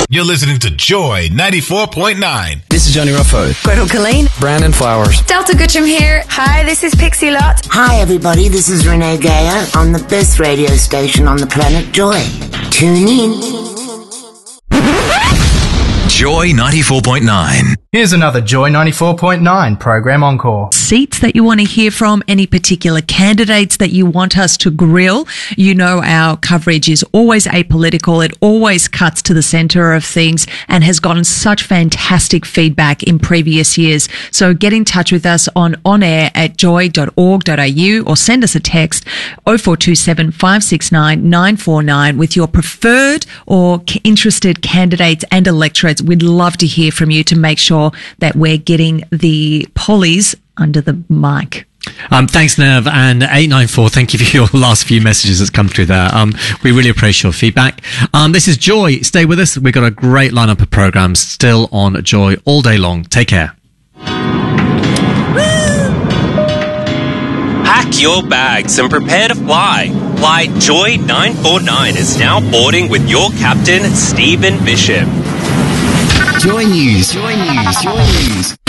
You're listening to Joy 94.9. This is Johnny Ruffo. Gretel Colleen. Brandon Flowers. Delta Goodrum here. Hi, this is Pixie Lott. Hi everybody, this is Renee Gayer on the best radio station on the planet, Joy. Tune in. Joy 94.9. Here's another Joy 94.9 program encore. Seats that you want to hear from, any particular candidates that you want us to grill. You know our coverage is always apolitical. It always cuts to the centre of things and has gotten such fantastic feedback in previous years. So get in touch with us on air at joy.org.au or send us a text 0427 569 949 with your preferred or interested candidates and electorates. We'd love to hear from you to make sure that we're getting the pollies under the mic. Thanks, Nev, and 894. Thank you for your last few messages that's come through there. We really appreciate your feedback. This is Joy. Stay with us. We've got a great lineup of programs still on Joy all day long. Take care. Pack your bags and prepare to fly. Flight Joy 949 is now boarding with your captain, Stephen Bishop. Joy News. Joy News. Joy News.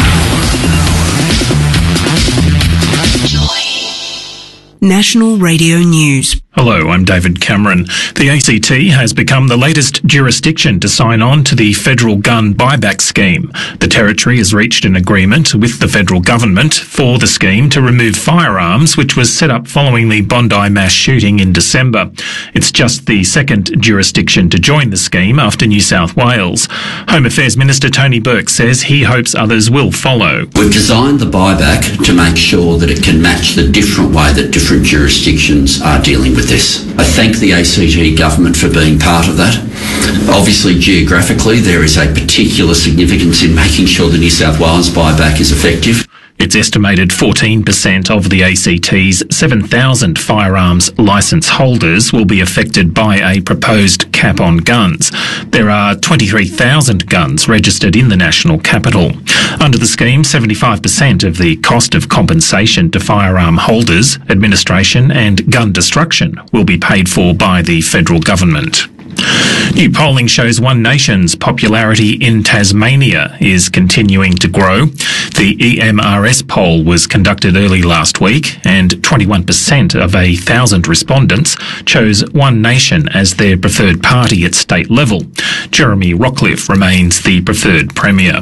National Radio News. Hello, I'm David Cameron. The ACT has become the latest jurisdiction to sign on to the federal gun buyback scheme. The territory has reached an agreement with the federal government for the scheme to remove firearms, which was set up following the Bondi mass shooting in December. It's just the second jurisdiction to join the scheme after New South Wales. Home Affairs Minister Tony Burke says he hopes others will follow. We've designed the buyback to make sure that it can match the different way that different jurisdictions are dealing with this. I thank the ACT government for being part of that. Obviously, geographically, there is a particular significance in making sure the New South Wales buyback is effective. It's estimated 14% of the ACT's 7,000 firearms licence holders will be affected by a proposed cap on guns. There are 23,000 guns registered in the national capital. Under the scheme, 75% of the cost of compensation to firearm holders, administration and gun destruction will be paid for by the federal government. New polling shows One Nation's popularity in Tasmania is continuing to grow. The EMRS poll was conducted early last week, and 21% of 1,000 respondents chose One Nation as their preferred party at state level. Jeremy Rockcliffe remains the preferred premier.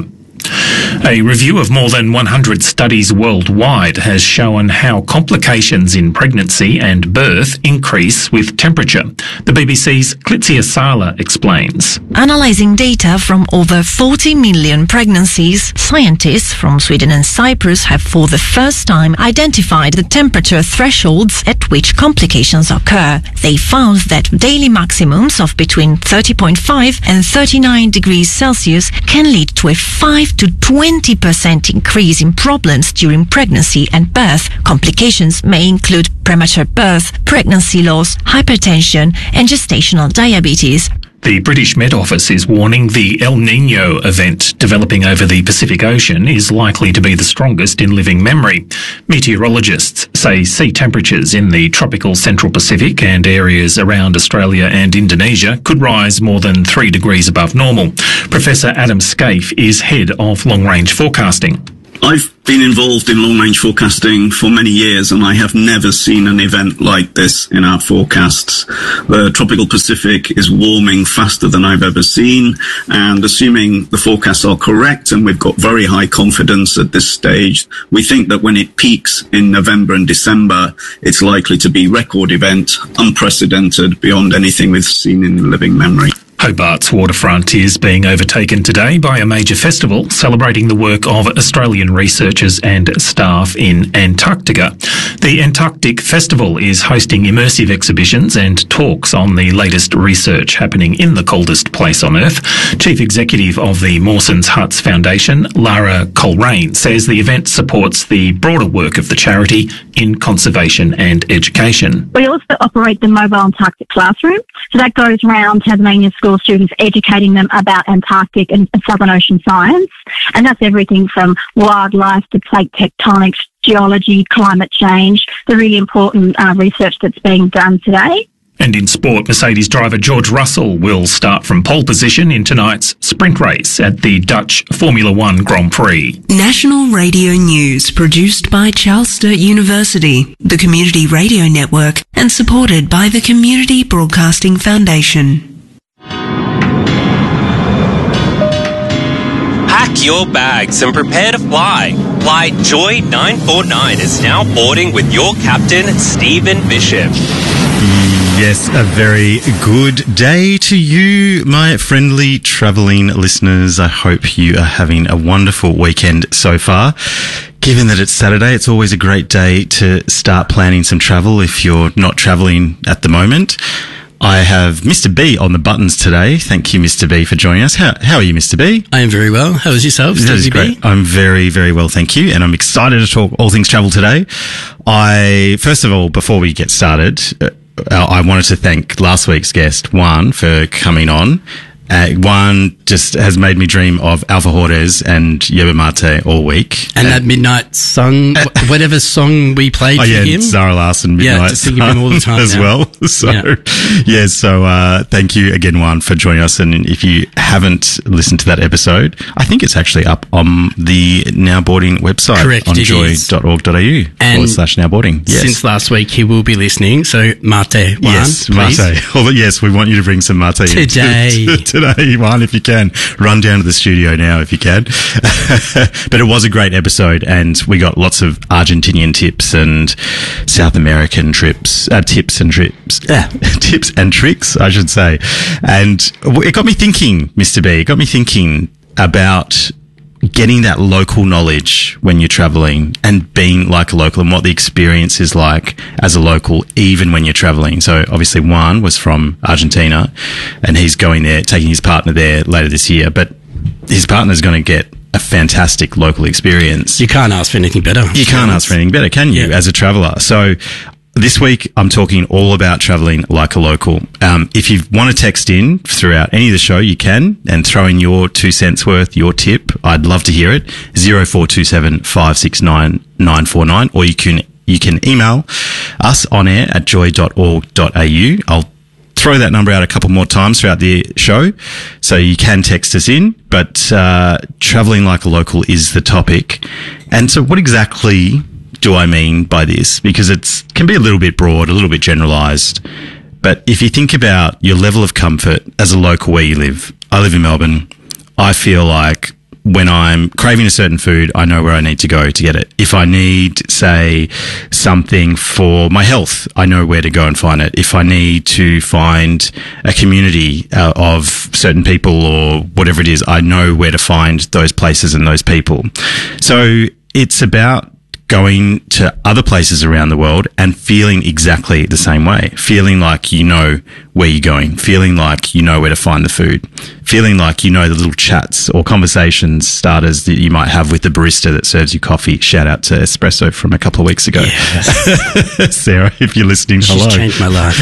A review of more than 100 studies worldwide has shown how complications in pregnancy and birth increase with temperature. The BBC's Klitsia Sala explains. Analysing data from over 40 million pregnancies, scientists from Sweden and Cyprus have for the first time identified the temperature thresholds at which complications occur. They found that daily maximums of between 30.5 and 39 degrees Celsius can lead to a 5 to 20% increase in problems during pregnancy and birth. Complications may include premature birth, pregnancy loss, hypertension, and gestational diabetes. The British Met Office is warning the El Niño event developing over the Pacific Ocean is likely to be the strongest in living memory. Meteorologists say sea temperatures in the tropical Central Pacific and areas around Australia and Indonesia could rise more than 3 degrees above normal. Professor Adam Scaife is head of long-range forecasting. I've been involved in long-range forecasting for many years, and I have never seen an event like this in our forecasts. The tropical Pacific is warming faster than I've ever seen, and assuming the forecasts are correct, and we've got very high confidence at this stage, we think that when it peaks in November and December, it's likely to be record event, unprecedented, beyond anything we've seen in living memory. Hobart's waterfront is being overtaken today by a major festival celebrating the work of Australian researchers and staff in Antarctica. The Antarctic Festival is hosting immersive exhibitions and talks on the latest research happening in the coldest place on Earth. Chief Executive of the Mawson's Huts Foundation, Lara Coleraine, says the event supports the broader work of the charity in conservation and education. We also operate the Mobile Antarctic Classroom. So that goes around Tasmania school students, educating them about Antarctic and Southern Ocean science. And that's everything from wildlife to plate tectonics, geology, climate change, the really important research that's being done today. And in sport, Mercedes driver George Russell will start from pole position in tonight's sprint race at the Dutch Formula One Grand Prix. National Radio News produced by Charles Sturt University, the Community Radio Network, and supported by the Community Broadcasting Foundation. Pack your bags and prepare to fly. Flight Joy 949 is now boarding with your captain, Stephen Bishop. Yes, a very good day to you, my friendly travelling listeners. I hope you are having a wonderful weekend so far. Given that it's Saturday, it's always a great day to start planning some travel if you're not travelling at the moment. I have Mr. B on the buttons today. Thank you, Mr. B, for joining us. How are you, Mr. B? I am very well. How is yourself, That is Stevie great. B? I'm very, very well, thank you. And I'm excited to talk all things travel today. First of all, before we get started, I wanted to thank last week's guest, Juan, for coming on. Juan just has made me dream of Alpha Hordes and Yerba Mate all week. And that Midnight song, whatever song we played for him. Zara Larson Midnight. Yeah, just thinking of him all the time as now. well. So, thank you again, Juan, for joining us. And if you haven't listened to that episode, I think it's actually up on the Now Boarding website. Correct, on it is. joy.org.au/Now Boarding. Yes. Since last week, he will be listening. So, Mate, Juan, Yes, please. mate. Well, yes, we want you to bring some mate today, Juan, if you can. Run down to the studio now if you can. But it was a great episode, and we got lots of Argentinian tips and South American tips and tricks, I should say. And it got me thinking, Mr. B, about getting that local knowledge when you're traveling and being like a local and what the experience is like as a local, even when you're traveling. So obviously Juan was from Argentina and he's going there, taking his partner there later this year, but his partner's going to get a fantastic local experience. You can't ask for anything better. You can't ask for anything better, can you, as a traveller? So this week, I'm talking all about travelling like a local. If you want to text in throughout any of the show, you can, and throw in your 2 cents worth, your tip. I'd love to hear it. 0427 569 949, or you can email us on air at joy.org.au. I'll throw that number out a couple more times throughout the show, so you can text us in. But travelling like a local is the topic. And so what exactly do I mean by this? Because it can be a little bit broad, a little bit generalised. But if you think about your level of comfort as a local where you live, I live in Melbourne. I feel like when I'm craving a certain food, I know where I need to go to get it. If I need, say, something for my health, I know where to go and find it. If I need to find a community of certain people or whatever it is, I know where to find those places and those people. So it's about going to other places around the world and feeling exactly the same way. Feeling like you know where you're going. Feeling like you know where to find the food. Feeling like you know the little chats or conversations starters that you might have with the barista that serves you coffee. Shout out to Espresso from a couple of weeks ago. Yes. Sarah, if you're listening, hello. She's changed my life.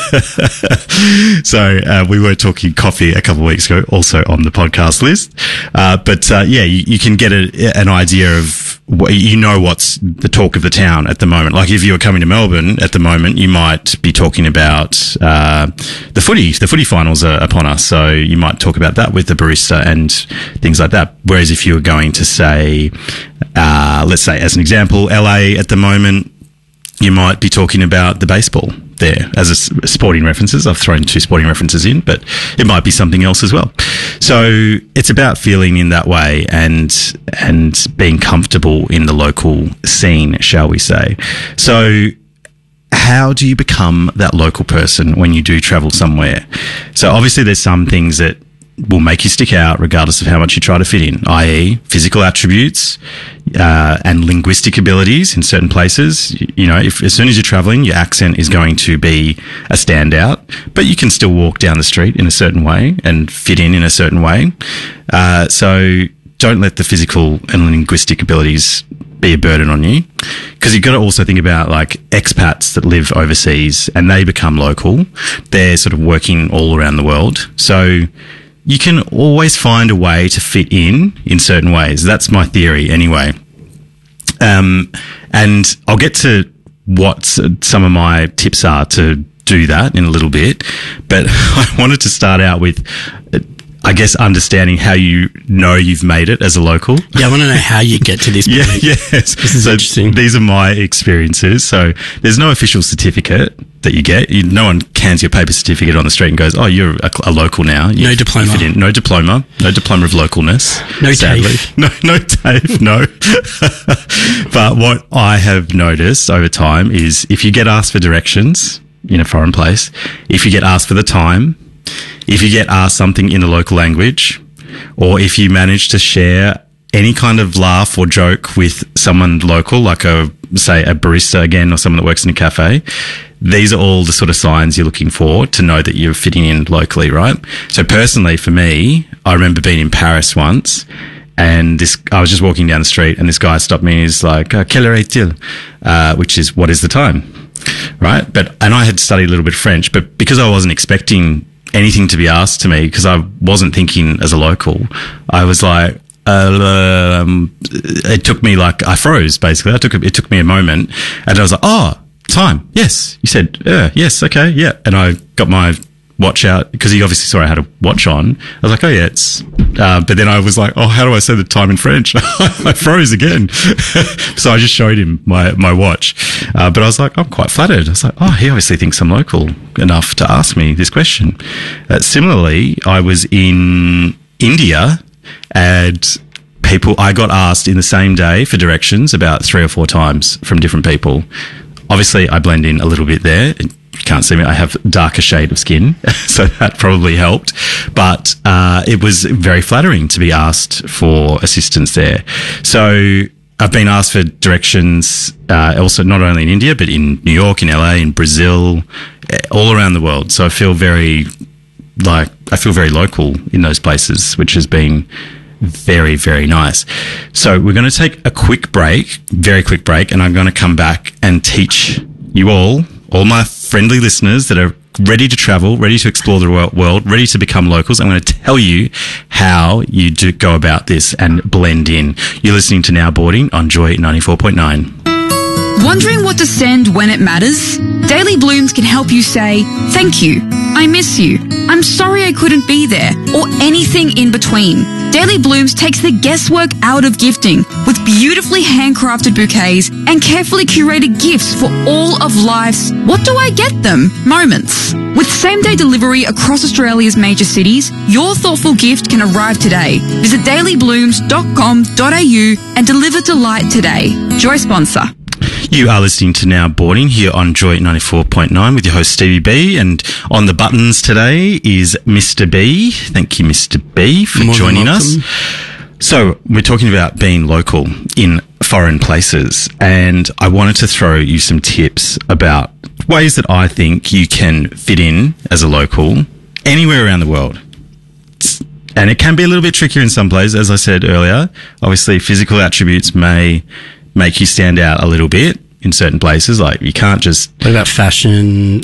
So we were talking coffee a couple of weeks ago, also on the podcast list. You can get an idea of what's the talk of the town at the moment. Like if you were coming to Melbourne at the moment, you might be talking about the footy. The footy finals are upon us, so you might talk about that with the barista and things like that. Whereas if you were going to say, let's say as an example, LA at the moment, you might be talking about the baseball there as a sporting references. I've thrown 2 sporting references in, but it might be something else as well. So it's about feeling in that way and being comfortable in the local scene, shall we say. So how do you become that local person when you do travel somewhere? So obviously there's some things that will make you stick out regardless of how much you try to fit in, i.e. physical attributes and linguistic abilities in certain places. You know, if as soon as you're traveling, your accent is going to be a standout, but you can still walk down the street in a certain way and fit in a certain way. So don't let the physical and linguistic abilities be a burden on you, because you've got to also think about like expats that live overseas and they become local. They're sort of working all around the world. So you can always find a way to fit in certain ways. That's my theory anyway. And I'll get to what some of my tips are to do that in a little bit, but I wanted to start out with, I guess, understanding how you know you've made it as a local. Yeah, I want to know how you get to this point. Yes. This is interesting. These are my experiences. So there's no official certificate that you get. No one hands you a paper certificate on the street and goes, "Oh, you're a local now." No diploma. You fit in. No diploma. No diploma of localness. No sadly. TAFE. No TAFE. No. But what I have noticed over time is if you get asked for directions in a foreign place, if you get asked for the time, if you get asked something in the local language, or if you manage to share any kind of laugh or joke with someone local, like say a barista again, or someone that works in a cafe, these are all the sort of signs you're looking for to know that you're fitting in locally, right? So personally, for me, I remember being in Paris once, and I was just walking down the street, and this guy stopped me and he's like, "Quelle heure est-il?" Which is, what is the time? Right? And I had studied a little bit of French, but because I wasn't expecting anything to be asked to me, because I wasn't thinking as a local, I was like, it took me I froze basically. It took me a moment, and I was like, "Oh, time. Yes." You said, "Yes. Okay. Yeah." And I got my watch out because he obviously saw I had a watch on. I was like, "Oh yeah, it's," but then I was like, "Oh, how do I say the time in French?" I froze again. So I just showed him my watch. But I was like, I'm quite flattered. I was like, "Oh, he obviously thinks I'm local enough to ask me this question." Similarly, I was in India, and I got asked in the same day for directions about 3 or 4 times from different people. Obviously, I blend in a little bit there. You can't see me. I have darker shade of skin, so that probably helped. But it was very flattering to be asked for assistance there. So I've been asked for directions also not only in India, but in New York, in LA, in Brazil, all around the world. So I feel very local in those places, which has been very, very nice. So we're going to take a quick break, very quick break, and I'm going to come back and teach you all my friendly listeners that are ready to travel, ready to explore the world, ready to become locals. I'm going to tell you how you do go about this and blend in. You're listening to Now Boarding on Joy 94.9. Wondering what to send when it matters? Daily Blooms can help you say, "Thank you, I miss you, I'm sorry I couldn't be there," or anything in between. Daily Blooms takes the guesswork out of gifting with beautifully handcrafted bouquets and carefully curated gifts for all of life's "what do I get them" moments. With same-day delivery across Australia's major cities, your thoughtful gift can arrive today. Visit dailyblooms.com.au and deliver delight today. Joy sponsor. You are listening to Now Boarding here on Joy 94.9 with your host Stevie B, and on the buttons today is Mr. B. Thank you, Mr. B, for joining us. So we're talking about being local in foreign places, and I wanted to throw you some tips about ways that I think you can fit in as a local anywhere around the world. And it can be a little bit trickier in some places, as I said earlier. Obviously, physical attributes may make you stand out a little bit in certain places. Like, you can't just... What about fashion?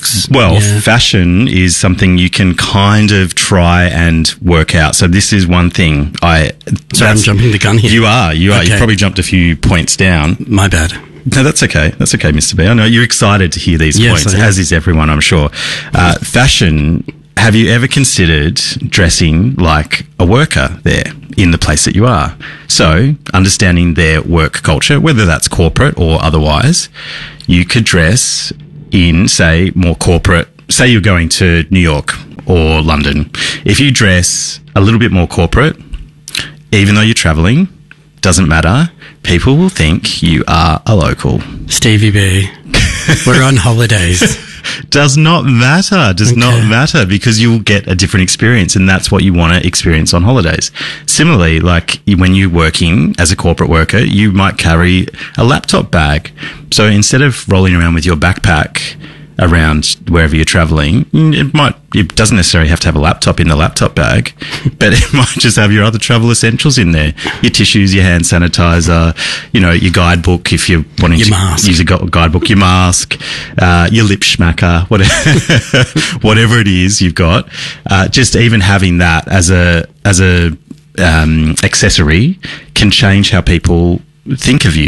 Fashion is something you can kind of try and work out. So this is one thing I'm jumping the gun here. You are. Okay. You've probably jumped a few points down. My bad. No, that's okay. That's okay, Mr. B. I know you're excited to hear these points, as is everyone, I'm sure. Fashion... Have you ever considered dressing like a worker there in the place that you are? So, understanding their work culture, whether that's corporate or otherwise, you could dress in, say, more corporate. Say you're going to New York or London. If you dress a little bit more corporate, even though you're traveling, doesn't matter. People will think you are a local. Stevie B, we're on holidays. Does not matter. Does not matter, because you'll get a different experience, and that's what you want to experience on holidays. Similarly, like when you're working as a corporate worker, you might carry a laptop bag. So instead of rolling around with your backpack around wherever you're traveling, it doesn't necessarily have to have a laptop in the laptop bag, but it might just have your other travel essentials in there. Your tissues, your hand sanitizer, your guidebook if you're wanting to use a guidebook, your mask, your lip schmacker, whatever it is you've got. Just even having that as a accessory can change how people think of you.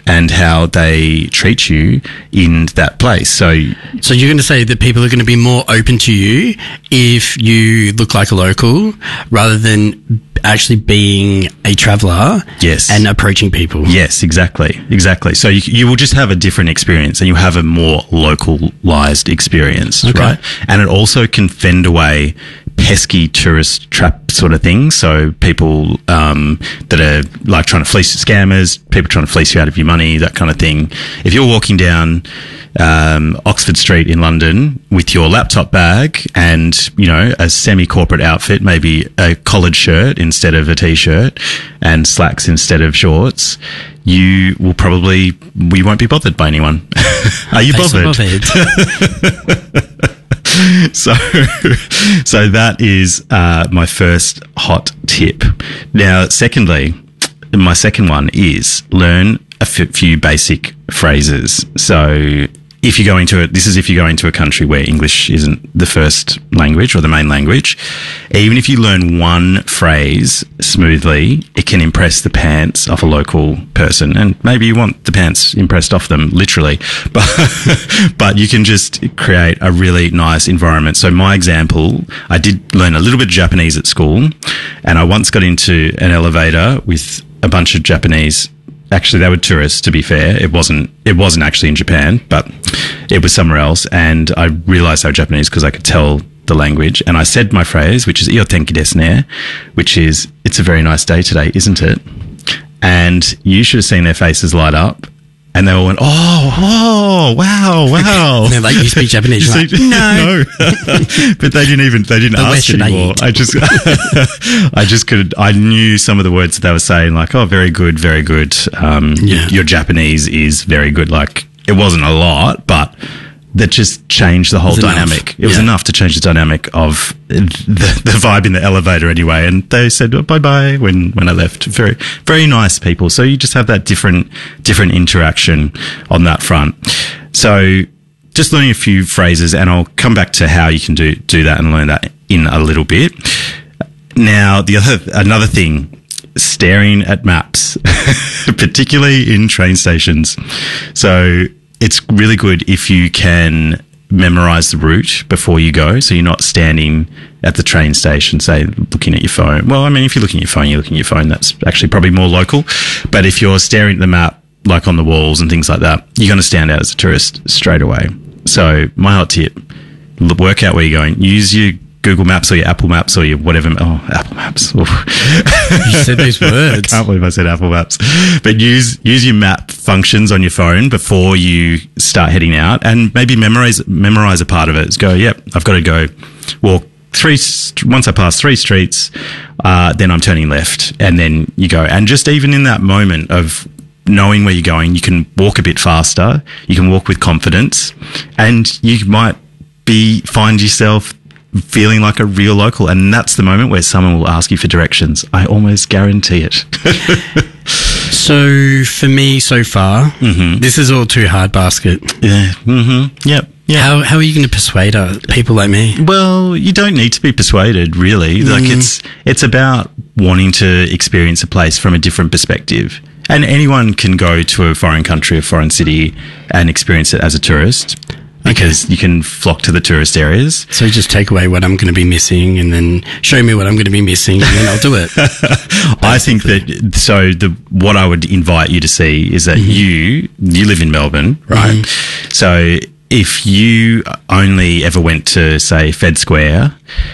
and how they treat you in that place. So you're going to say that people are going to be more open to you if you look like a local rather than actually being a traveller, yes, and approaching people. Yes, exactly. So you will just have a different experience, and you'll have a more localized experience, right? And it also can fend away pesky tourist trap sort of things. So people that are like trying to fleece scammers, people trying to fleece you out of your money, that kind of thing. If you're walking down Oxford Street in London with your laptop bag and, a semi-corporate outfit, maybe a collared shirt instead of a t-shirt and slacks instead of shorts, we won't be bothered by anyone. Are you bothered? So that is my first hot tip. Now, secondly, my second one is learn a few basic phrases. So if you go into a country where English isn't the first language or the main language, even if you learn one phrase smoothly, it can impress the pants off a local person. And maybe you want the pants impressed off them, literally, but you can just create a really nice environment. So my example, I did learn a little bit of Japanese at school, and I once got into an elevator with a bunch of Japanese. Actually, they were tourists, to be fair. It wasn't actually in Japan, but it was somewhere else. And I realized they were Japanese because I could tell the language. And I said my phrase, which is, "Iyo tenki desu ne," which is, "It's a very nice day today, isn't it?" And you should have seen their faces light up. And they all went, oh, wow. And they're like, "You speak Japanese?" Like, no. But they didn't ask anymore. I knew some of the words that they were saying, like, "Oh, very good, very good. Your Japanese is very good." Like, it wasn't a lot, but that just changed the whole dynamic. It was enough to change the dynamic of the vibe in the elevator anyway. And they said bye-bye when I left. Very, very nice people. So you just have that different interaction on that front. So just learning a few phrases, and I'll come back to how you can do that and learn that in a little bit. Now, another thing, staring at maps, particularly in train stations. So it's really good if you can memorize the route before you go, so you're not standing at the train station, say, looking at your phone. Well, I mean, if you're looking at your phone, that's actually probably more local. But if you're staring at the map, like on the walls and things like that, you're going to stand out as a tourist straight away. So my hot tip, work out where you're going. Use your Google Maps or your Apple Maps or your whatever. Oh, Apple Maps. Oh. You said those words. I can't believe I said Apple Maps. But use your map functions on your phone before you start heading out, and maybe memorize a part of it. Go, yep, I've got to go walk once I pass 3 streets, then I'm turning left, and then you go. And just even in that moment of knowing where you're going, you can walk a bit faster, you can walk with confidence, and you might find yourself feeling like a real local, and that's the moment where someone will ask you for directions. I almost guarantee it. So for me so far, this is all too hard basket. Yeah. Yep. Yeah. How are you going to persuade people like me? Well, you don't need to be persuaded, really. Like it's about wanting to experience a place from a different perspective. And anyone can go to a foreign country, a foreign city, and experience it as a tourist. Because you can flock to the tourist areas. So just take away what I'm going to be missing and then show me what I'm going to be missing, and then I'll do it. I think that, what I would invite you to see is that you live in Melbourne, right? So if you only ever went to, say, Fed Square